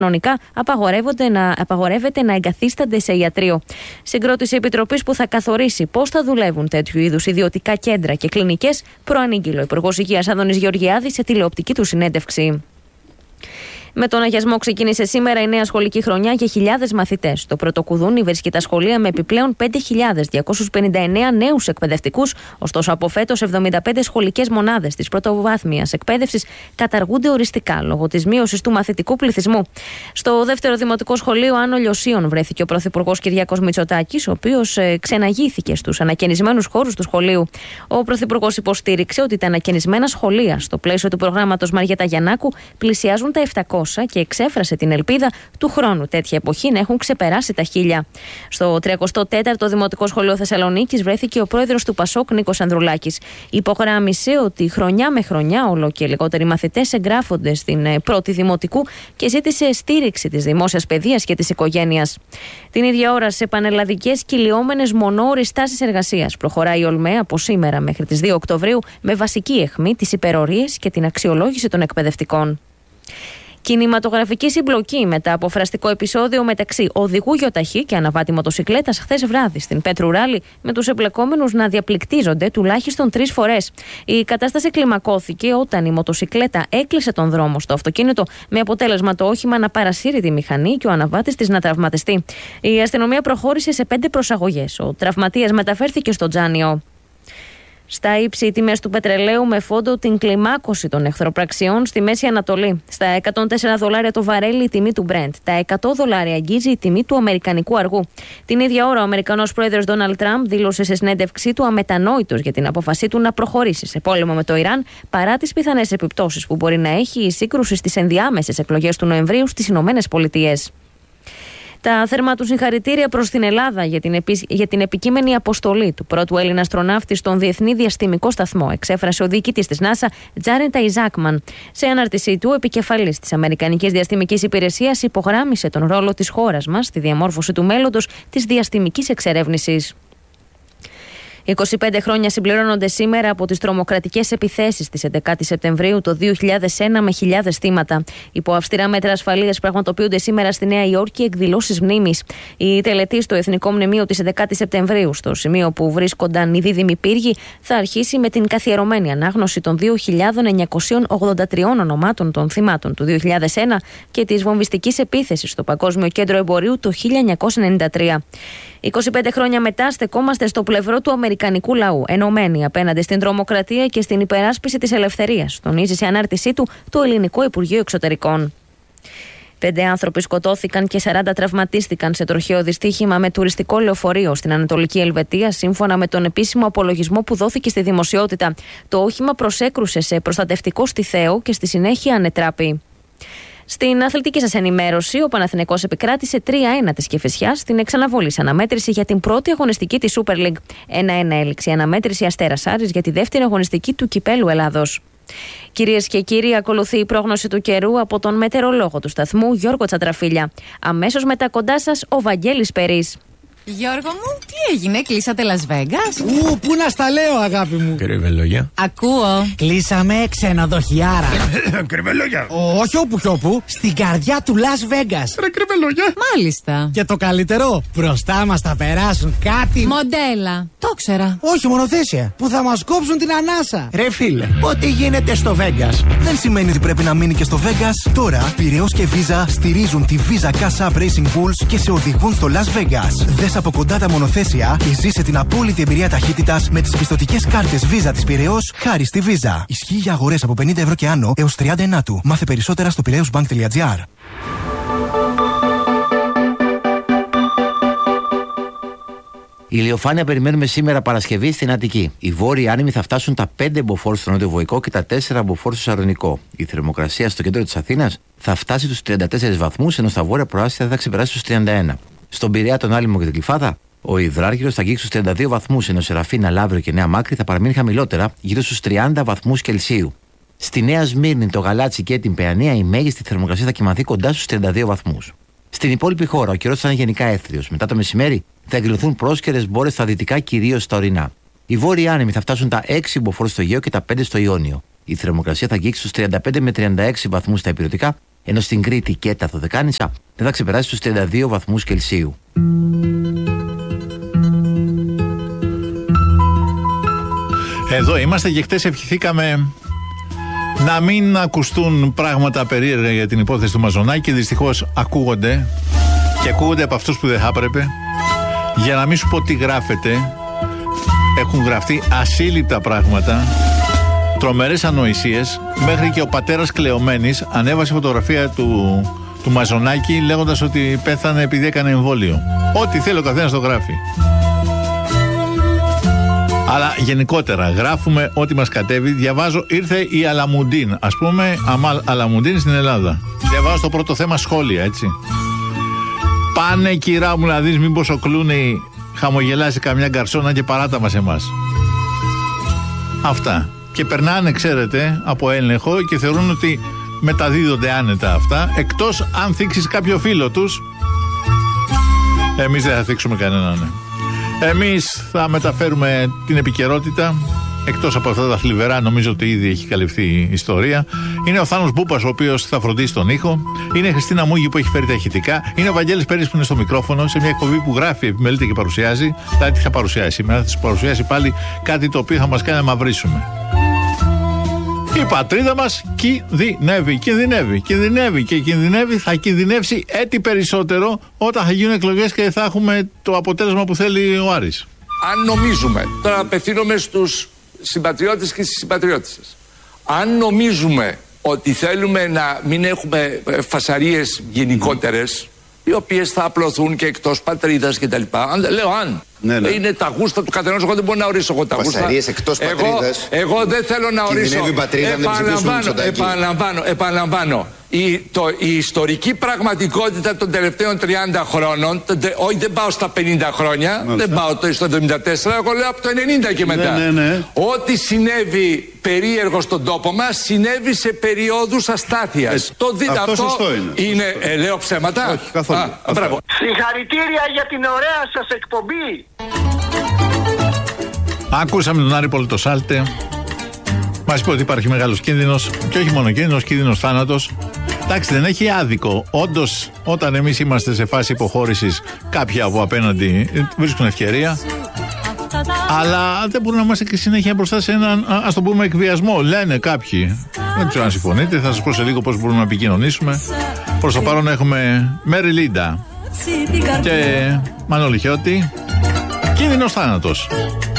Κανονικά απαγορεύεται να εγκαθίστανται σε ιατρείο. Συγκρότηση επιτροπής που θα καθορίσει πώς θα δουλεύουν τέτοιου είδους ιδιωτικά κέντρα και κλινικές προανήγγειλε ο Υπουργός Υγείας Άδωνης Γεωργιάδης σε τηλεοπτική του συνέντευξη. Με τον αγιασμό ξεκίνησε σήμερα η νέα σχολική χρονιά για χιλιάδες μαθητές. Το Πρωτοκουδούνι βρίσκει τα σχολεία με επιπλέον 5.259 νέους εκπαιδευτικούς, ωστόσο από φέτος 75 σχολικές μονάδες της πρωτοβάθμιας εκπαίδευσης καταργούνται οριστικά λόγω της μείωσης του μαθητικού πληθυσμού. Στο δεύτερο δημοτικό σχολείο Άνω Λιωσίων βρέθηκε ο Πρωθυπουργός Κυριάκος Μητσοτάκης, ο οποίος ξεναγήθηκε στους ανακαινισμένους χώρους του σχολείου. Ο Πρωθυπουργός υποστήριξε ότι τα ανακαινισμένα σχολεία στο πλαίσιο του προγράμματος Μαριέτα Γιαννάκου πλησιάζουν τα 700 και εξέφρασε την ελπίδα του χρόνου τέτοια εποχή να έχουν ξεπεράσει τα 1.000. Στο 34ο Δημοτικό Σχολείο Θεσσαλονίκης βρέθηκε ο πρόεδρος του ΠΑΣΟΚ Νίκος Ανδρουλάκης. Υπογράμμισε ότι χρονιά με χρονιά όλο και λιγότεροι μαθητές εγγράφονται στην πρώτη δημοτικού και ζήτησε στήριξη της δημόσιας παιδείας και της οικογένειας. Την ίδια ώρα, σε πανελλαδικές κυλιόμενες μονόωρες τάσεις εργασίας, προχωράει η ΟΛΜΕ από σήμερα μέχρι τις 2 Οκτωβρίου με βασική αιχμή τις υπερορίες και την αξιολόγηση των εκπαιδευτικών. Κινηματογραφική συμπλοκή μετά από φραστικό επεισόδιο μεταξύ οδηγού γιοταχή και αναβάτη μοτοσικλέτας χθες βράδυ στην Πέτρου Ράλη, με τους εμπλεκόμενους να διαπληκτίζονται τουλάχιστον 3 φορές. Η κατάσταση κλιμακώθηκε όταν η μοτοσικλέτα έκλεισε τον δρόμο στο αυτοκίνητο, με αποτέλεσμα το όχημα να παρασύρει τη μηχανή και ο αναβάτης της να τραυματιστεί. Η αστυνομία προχώρησε σε 5 προσαγωγές. Ο τραυματίας μεταφέρθηκε στο Τζάνιο. Στα ύψη, οι τιμές του πετρελαίου με φόντο την κλιμάκωση των εχθροπραξιών στη Μέση Ανατολή. Στα $104 το βαρέλι η τιμή του Brent. Τα $100 αγγίζει η τιμή του αμερικανικού αργού. Την ίδια ώρα, ο Αμερικανός πρόεδρος Ντόναλντ Τραμπ δήλωσε σε συνέντευξή του αμετανόητος για την απόφασή του να προχωρήσει σε πόλεμο με το Ιράν, παρά τις πιθανές επιπτώσεις που μπορεί να έχει η σύγκρουση στις ενδιάμεσες εκλογές του Νοεμβρίου στις Ηνωμένες Πολιτείες. Τα θερμά του συγχαρητήρια προς την Ελλάδα για την επικείμενη αποστολή του πρώτου Έλληνα αστροναύτη στον Διεθνή Διαστημικό Σταθμό, εξέφρασε ο διοικητής της NASA, Τζάρεν Ταϊζάκμαν. Σε ανάρτησή του, ο επικεφαλής της Αμερικανικής Διαστημικής Υπηρεσίας υπογράμμισε τον ρόλο της χώρας μας στη διαμόρφωση του μέλλοντος της διαστημικής εξερεύνησης. 25 χρόνια συμπληρώνονται σήμερα από τις τρομοκρατικές επιθέσεις της 11 Σεπτεμβρίου το 2001 με χιλιάδες θύματα. Υπό αυστηρά μέτρα ασφαλείας πραγματοποιούνται σήμερα στη Νέα Υόρκη εκδηλώσεις μνήμης. Η τελετή στο Εθνικό Μνημείο της 11 Σεπτεμβρίου, στο σημείο που βρίσκονταν οι δίδυμοι πύργοι, θα αρχίσει με την καθιερωμένη ανάγνωση των 2.983 ονομάτων των θυμάτων του 2001 και της βομβιστικής επίθεσης στο Παγκόσμιο Κέντρο Εμπορίου το 1993. 25 χρόνια μετά στεκόμαστε στο πλευρό του αμερικανικού λαού, ενωμένοι απέναντι στην τρομοκρατία και στην υπεράσπιση της ελευθερίας, τονίζει σε ανάρτησή του το Ελληνικό Υπουργείο Εξωτερικών. 5 άνθρωποι σκοτώθηκαν και 40 τραυματίστηκαν σε τροχαίο δυστύχημα με τουριστικό λεωφορείο στην Ανατολική Ελβετία, σύμφωνα με τον επίσημο απολογισμό που δόθηκε στη δημοσιότητα. Το όχημα προσέκρουσε σε προστατευτικό στιθαίο και στη συνέχεια ανετράπη. Στην αθλητική σας ενημέρωση, ο Παναθηναϊκός επικράτησε 3-1 της Κηφισιάς στην εξαναβολής αναμέτρηση για την πρώτη αγωνιστική της Super League. 1-1 έληξε η αναμέτρηση Αστέρας Άρης για τη δεύτερη αγωνιστική του Κυπέλλου Ελλάδος. Κυρίες και κύριοι, ακολουθεί η πρόγνωση του καιρού από τον μετεωρολόγο του σταθμού Γιώργο Τσατραφίλια. Αμέσως μετά κοντά σας ο Βαγγέλης Περής. Γιώργο μου, τι έγινε, κλείσατε Las Vegas? Πού να στα λέω, αγάπη μου. Κρυβελόγια. Ακούω. Κλείσαμε ξενοδοχιάρα. Κρυβελόγια. Όχι όπου κι όπου, στην καρδιά του Las Vegas. Ρε κρυβελόγια. Μάλιστα. Και το καλύτερο, μπροστά μας θα περάσουν κάτι. Μοντέλα. Το ξέρα. Όχι, μονοθέσια. Που θα μας κόψουν την ανάσα. Ρε φίλε, ό,τι γίνεται στο Vegas δεν σημαίνει ότι πρέπει να μείνει και στο Vegas. Τώρα, Πειραιώς και Visa στηρίζουν τη Visa Cash App Racing Bulls και σε οδηγούν στο Las Vegas. Δες από κοντά τα μονοθέσια και ζήσε την απόλυτη εμπειρία ταχύτητας με τις πιστωτικές κάρτες Visa της Πειραιώς χάρη στη Visa. Ισχύει για αγορές από 50 ευρώ και άνω έως 30 του. Μάθε περισσότερα στο piraeusbank.gr. Η ηλιοφάνεια περιμένουμε σήμερα Παρασκευή στην Αττική. Οι βόρειοι άνεμοι θα φτάσουν τα 5 μποφόρ στο νότιο Βοϊκό και τα 4 μποφόρ στο Σαρδονικό. Η θερμοκρασία στο κέντρο της Αθήνας θα φτάσει στους 34 βαθμούς, ενώ στα βόρεια προάστια θα ξεπεράσει στους 31. Στον Πειραιά, τον Άλυμο και την Κλιφάδα, ο Ιδράρχυλος θα αγγίξει στους 32 βαθμούς, ενώ Σεραφίνα, Λαύριο και Νέα Μάκρη θα παραμείνει χαμηλότερα, γύρω στους 30 βαθμούς Κελσίου. Στη Νέα Σμύρνη, το Γαλάτσι και την Παιανία, η μέγιστη θερμοκρασία θα κυμανθεί κοντά στους 32 βαθμούς. Στην υπόλοιπη χώρα, ο καιρός θα είναι γενικά έθριος. Μετά το μεσημέρι θα εκδηλωθούν πρόσκαιρες μπόρες στα δυτικά, κυρίως στα ορεινά. Οι βόρειοι άνεμοι θα φτάσουν τα 6 μποφόρ στο Αιγαίο και τα 5 στο Ιόνιο. Η θερμοκρασία θα αγγίξει στους 35 με 36 βαθμούς στα υπηρετικά ενώ στην Κρήτη και τα Δωδεκάνησα δεν θα ξεπεράσει τους 32 βαθμούς Κελσίου. Εδώ είμαστε και χτες ευχηθήκαμε να μην ακουστούν πράγματα περίεργα για την υπόθεση του Μαζονάκη και δυστυχώς ακούγονται και ακούγονται από αυτούς που δεν θα έπρεπε. Για να μην σου πω τι γράφεται, έχουν γραφτεί ασύλληπτα πράγματα, τρομερές ανοησίες, μέχρι και ο πατέρας Κλεωμένης ανέβασε φωτογραφία του Μαζονάκη λέγοντας ότι πέθανε επειδή έκανε εμβόλιο. Ό,τι θέλει ο καθένας το γράφει. Αλλά γενικότερα γράφουμε ό,τι μας κατέβει. Διαβάζω, ήρθε η Αλαμουντίν. Ας πούμε, Αμάλ Αλαμουντίν στην Ελλάδα. Διαβάζω το πρώτο θέμα σχόλια, έτσι. Πάνε κυρά μου να δεις μήπως ο Κλούνι χαμογελάσει καμιά γκαρσόνα και παράτα μας εμάς. Αυτά. Και περνάνε, ξέρετε, από έλεγχο και θεωρούν ότι μεταδίδονται άνετα αυτά. Εκτός αν θίξεις κάποιο φίλο τους. Εμείς δεν θα θίξουμε κανέναν. Εμείς θα μεταφέρουμε την επικαιρότητα. Εκτός από αυτά τα θλιβερά, νομίζω ότι ήδη έχει καλυφθεί η ιστορία. Είναι ο Θάνος Μπούπας, ο οποίος θα φροντίσει τον ήχο. Είναι η Χριστίνα Μούγη που έχει φέρει τα ηχητικά. Είναι ο Βαγγέλης Πέρης που είναι στο μικρόφωνο, σε μια εκπομπή που γράφει, επιμελείται και παρουσιάζει. Δηλαδή, τι θα παρουσιάσει σήμερα? Θα σας παρουσιάσει πάλι κάτι το οποίο θα μας κάνει να μαυρίσουμε. Η πατρίδα μας κινδυνεύει και κινδυνεύει, θα κινδυνεύσει έτη περισσότερο όταν θα γίνουν εκλογές και θα έχουμε το αποτέλεσμα που θέλει ο Άρης. Αν νομίζουμε, τώρα απευθύνομαι στους συμπατριώτες και στις συμπατριώτισσες, αν νομίζουμε ότι θέλουμε να μην έχουμε φασαρίες γενικότερες, οι οποίες θα απλωθούν και εκτός πατρίδας κτλ. Λέω αν. Ναι. Είναι τα γούστα του καθενός. Εγώ δεν μπορώ να ορίσω εγώ τα γούστα. Φασαρίες εκτός πατρίδας. Εγώ δεν θέλω να ορίσω. Κινδυνεύει η πατρίδα, επαναλαμβάνω. Η ιστορική πραγματικότητα των τελευταίων 30 χρόνων, όχι δεν πάω στα 50 χρόνια, δεν πάω στο 74, εγώ λέω από το 90 και μετά. Ναι. Ό,τι συνέβη περίεργο στον τόπο μας, συνέβη σε περιόδους αστάθειας. Αυτό σωστό είναι. Λέω ψέματα. Όχι, καθόλου. Μπράβο. Συγχαρητήρια για την ωραία σας εκπομπή. Ακούσαμε τον Άρη Πολυτοσάλτε. Μας είπε ότι υπάρχει μεγάλος κίνδυνος, και όχι μόνο κίνδυνος θάνατος. Εντάξει, δεν έχει άδικο. Όντως, όταν εμείς είμαστε σε φάση υποχώρησης, κάποιοι από απέναντι βρίσκουν ευκαιρία. Αλλά δεν μπορούμε να είμαστε και συνέχεια μπροστά σε έναν, ας το πούμε, εκβιασμό. Λένε κάποιοι. Δεν ξέρω αν συμφωνείτε. Θα σας πω σε λίγο πώς μπορούμε να επικοινωνήσουμε. Προς το παρόν έχουμε Μέρι Λίντα και Μανώλη Χιώτη. Κίνδυνος θάνατος.